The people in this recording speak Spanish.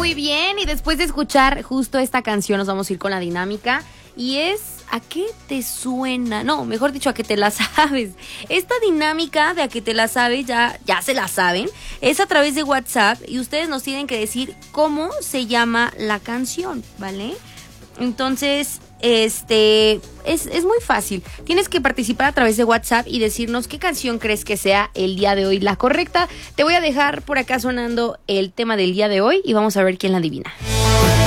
Muy bien, y después de escuchar justo esta canción nos vamos a ir con la dinámica y es ¿a qué te suena? No, mejor dicho, ¿a qué te la sabes? Esta dinámica de ¿a qué te la sabes? Ya se la saben, es a través de WhatsApp y ustedes nos tienen que decir cómo se llama la canción, ¿vale? Entonces, es muy fácil. Tienes que participar a través de WhatsApp y decirnos qué canción crees que sea el día de hoy la correcta. Te voy a dejar por acá sonando el tema del día de hoy y vamos a ver quién la adivina.